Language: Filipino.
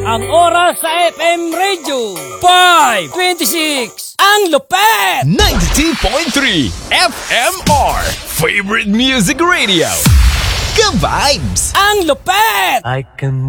Ang oras sa FM Radio 5:26. Ang lupet! 92.3 FMR Favorite Music Radio. Ka-vibes! Ang lupet! I can